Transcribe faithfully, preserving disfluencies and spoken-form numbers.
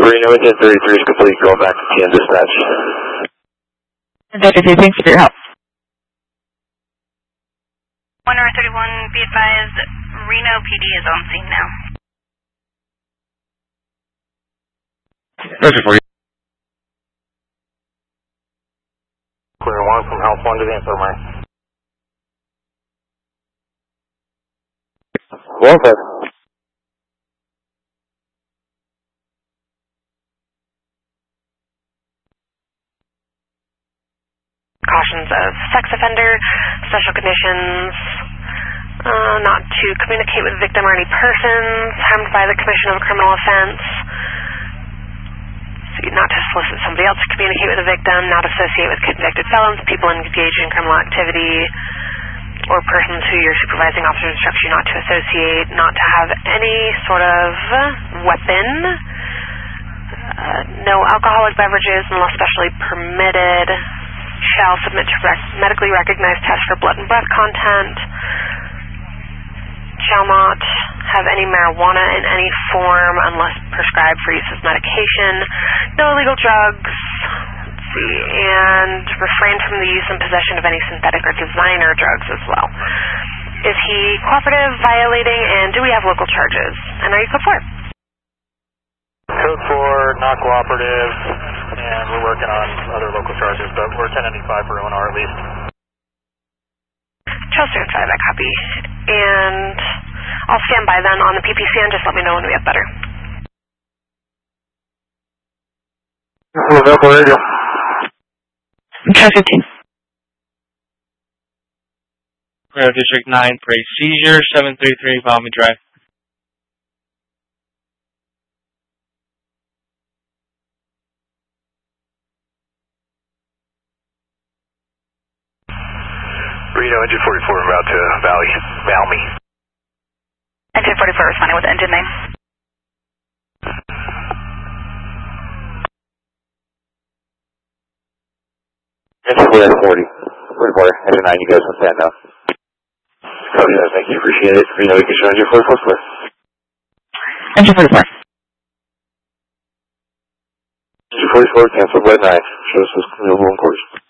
Reno engine thirty-three is complete. Go back to T N dispatch. thirty-three, thanks for your help. one R thirty-one, be advised, Reno P D is on scene now. Roger for you. Clear one from House one to the infirmary. Well said. Cautions of sex offender, special conditions, uh, not to communicate with victim or any persons harmed by the commission of a criminal offense, so not to solicit somebody else to communicate with the victim, not associate with convicted felons, people engaged in criminal activity, or persons who your supervising officer instructs you not to associate, not to have any sort of weapon, uh, no alcoholic beverages unless specially permitted, shall submit to rec medically recognized tests for blood and breath content, shall not have any marijuana in any form unless prescribed for use as medication, no illegal drugs, let's see, and refrain from the use and possession of any synthetic or designer drugs as well. Is he cooperative, violating, and do we have local charges? And are you code four? Code four, not cooperative, and we're working on other local charges, but we're ten ninety-five for O N R at least. Charleston five, I copy. And I'll stand by then on the P P C and just let me know when we have better. Local radio. Charles fifteen. Reno District nine for a seizure, seven thirty-three Valmy Drive. Reno, engine forty-four, route to Valley, Valmy. Engine forty-four responding with the engine name. Engine forty, forty-four, engine nine, you guys can stand now. Copy that, thank you, appreciate it. Reno, you can show engine forty-four, clear. Engine forty-four. Engine forty-four, cancel by nine. Show us what's available in course.